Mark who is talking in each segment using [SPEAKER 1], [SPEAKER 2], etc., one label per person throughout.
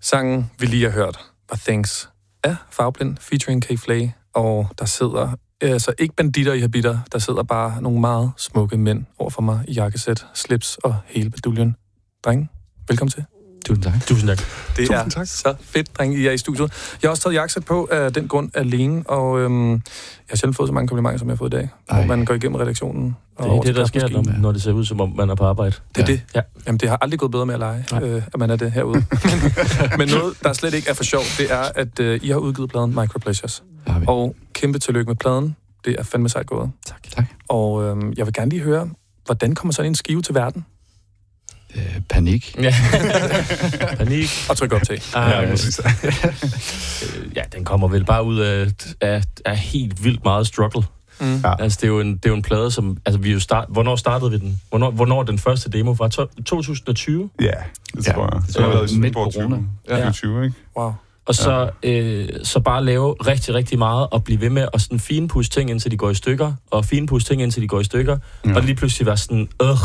[SPEAKER 1] Sangen, vi lige har hørt, var Thanks af Farveblind, featuring K-Flay, og der sidder altså ikke banditter i habitter, der sidder bare nogle meget smukke mænd overfor mig i jakkesæt, slips og hele baduljen. Drenge, velkommen til.
[SPEAKER 2] Tusind tak.
[SPEAKER 1] Det er så fedt, drenge, I er i studiet. Jeg har også taget jakkesæt på af den grund alene, og jeg har sjældent fået så mange komplimenter, som jeg har fået i dag, hvor man går igennem redaktionen.
[SPEAKER 3] Det er det, der sker, når det ser ud, som om man er på arbejde.
[SPEAKER 1] Det er det. Ja. Jamen, det har aldrig gået bedre med at lege, at man er det herude. Men noget, der slet ikke er for sjov, det er, at I har udgivet pladen Micro Pleasures. Og kæmpe tillykke med pladen. Det er fandme sejt gået.
[SPEAKER 2] Tak.
[SPEAKER 1] Og jeg vil gerne lige høre, hvordan kommer sådan en skive til verden?
[SPEAKER 2] Panik.
[SPEAKER 3] Ja. Panik.
[SPEAKER 1] Og tryk optag.
[SPEAKER 3] Ja, den kommer vel bare ud af helt vildt meget struggle. Ja. Altså, det er jo en plade, som... Altså, vi jo hvornår startede vi den? Hvornår den første demo var? 2020?
[SPEAKER 4] Ja, det tror jeg. Det har været midt corona. 2020, ikke?
[SPEAKER 1] Wow.
[SPEAKER 3] Og så bare lave rigtig, rigtig meget, og blive ved med at sådan finpudse ting, indtil de går i stykker, og finpudse ting, indtil de går i stykker, og lige pludselig være sådan,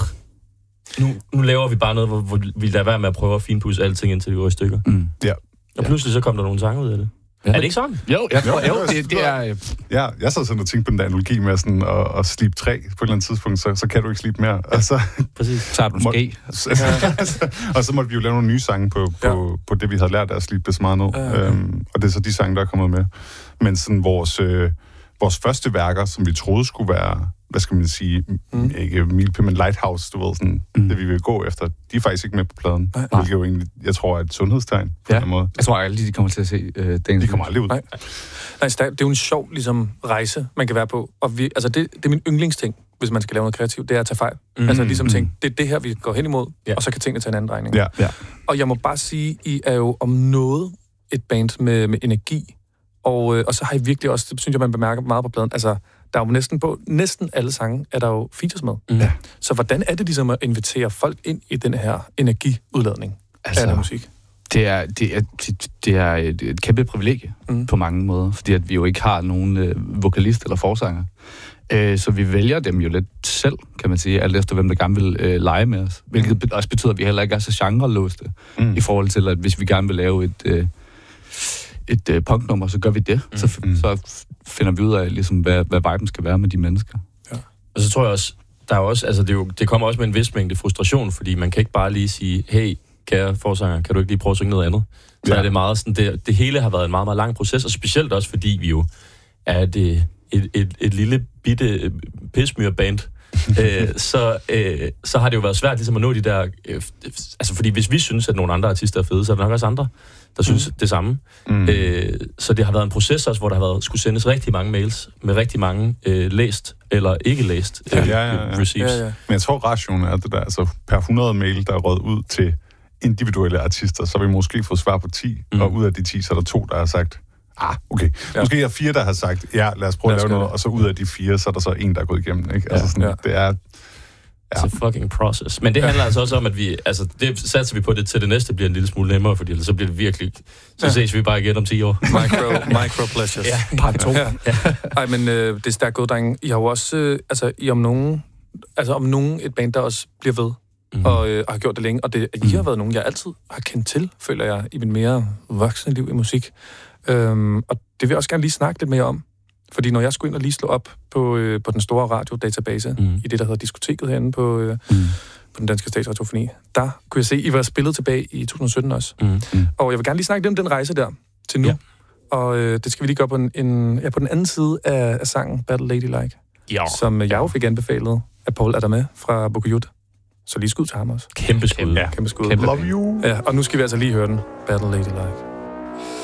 [SPEAKER 3] nu laver vi bare noget, hvor vi lader være med at prøve at finpudse alting, indtil de går i stykker.
[SPEAKER 4] Ja.
[SPEAKER 3] Og pludselig så kom der nogle sange ud af det. Ja. Er det ikke sådan?
[SPEAKER 2] Jo, jeg tror, det er...
[SPEAKER 4] Ja, jeg sad sådan og tænkte på den der analogi med sådan at slibe træ på et eller andet tidspunkt, så kan du ikke slibe mere. Og så,
[SPEAKER 3] præcis.
[SPEAKER 2] Så har du en ske.
[SPEAKER 4] Og så måtte vi jo lave nogle nye sange på det, vi havde lært af at slibe det så meget ned. Og det er så de sange, der er kommet med. Men sådan vores første værker, som vi troede skulle være, hvad skal man sige, ikke Milpe, men Lighthouse, du ved, sådan, det vi vil gå efter, de er faktisk ikke med på pladen. Hvilket jo egentlig, jeg tror, er et sundhedstegn på en måde.
[SPEAKER 2] Jeg tror aldrig, de kommer til at se den.
[SPEAKER 4] De kommer aldrig ud.
[SPEAKER 1] Nej, det er jo en sjov ligesom, rejse, man kan være på. Og det er min yndlingsting, hvis man skal lave noget kreativt, det er at tage fejl. Altså ligesom tænke, det er det her, vi går hen imod, og så kan tingene tage en anden drejning.
[SPEAKER 4] Ja.
[SPEAKER 1] Og jeg må bare sige, I er jo om noget et band med energi. Og så har I virkelig også, det synes jeg, man bemærker meget på pladen, altså, der er jo næsten alle sange, er der jo features med.
[SPEAKER 4] Ja.
[SPEAKER 1] Så hvordan er det ligesom at invitere folk ind i den her energiudladning af den musik?
[SPEAKER 2] Det er et kæmpe privilegie på mange måder, fordi at vi jo ikke har nogen vokalist eller forsanger. Så vi vælger dem jo lidt selv, kan man sige, alt efter hvem der gerne vil lege med os. Hvilket også betyder, at vi heller ikke er så genrelåste i forhold til, at hvis vi gerne vil lave et punknummer, så gør vi det. Så finder vi ud af, ligesom, hvad viben skal være med de mennesker.
[SPEAKER 3] Ja. Og så tror jeg også, der er også, altså det kommer også med en vis mængde frustration, fordi man kan ikke bare lige sige, hey, kære forsanger, kan du ikke lige prøve at synge noget andet? Så er det meget sådan, det hele har været en meget, meget lang proces, og specielt også, fordi vi jo er et lille bitte pismyrband, så har det jo været svært ligesom at nå de der... altså, fordi hvis vi synes, at nogle andre artister er fede, så er der nok også andre, der synes det samme. Så det har været en proces også, hvor der har været skulle sendes rigtig mange mails med rigtig mange læst eller ikke læst receives.
[SPEAKER 4] Ja. Men jeg tror, rationen er det der, altså per 100 mail, der er røget ud til individuelle artister, så har vi måske fået svar på 10, og ud af de 10, så er der 2, der har sagt, okay. Måske er der 4, der har sagt, ja, lad os prøve at lave noget, og så ud af de 4, så er der så 1, der er gået igennem, ikke? Altså sådan, det er...
[SPEAKER 3] It's a fucking process. Men det handler altså også om, at vi... Altså, det satser vi på, det til det næste bliver en lille smule nemmere, fordi ellers så bliver det virkelig... Så ses vi bare igen om 10 år.
[SPEAKER 1] Micro Pleasures.
[SPEAKER 3] Ja, part 2.
[SPEAKER 1] Ej, men det er stærkt gået, drenge. I har jo også... I om nogen et band, der også bliver ved, og har gjort det længe. Og I har været nogen, jeg altid har kendt til, føler jeg, i mit mere voksne liv i musik. Og det vil jeg også gerne lige snakke lidt mere om. Fordi når jeg skulle ind og lige slå op på den store radiodatabase, i det, der hedder Diskoteket herinde på den danske statsradiofoni, der kunne jeg se, I var spillet tilbage i 2017 også. Og jeg vil gerne lige snakke lidt om den rejse der til nu. Og det skal vi lige gøre på på den anden side af sangen Battle Ladylike, som jeg jo fik anbefalet af Paul Adame fra Bokujut. Så lige skud til ham også.
[SPEAKER 3] Kæmpe skud.
[SPEAKER 1] Kæmpe skud.
[SPEAKER 4] Love you.
[SPEAKER 1] Ja, og nu skal vi altså lige høre den. Battle Ladylike.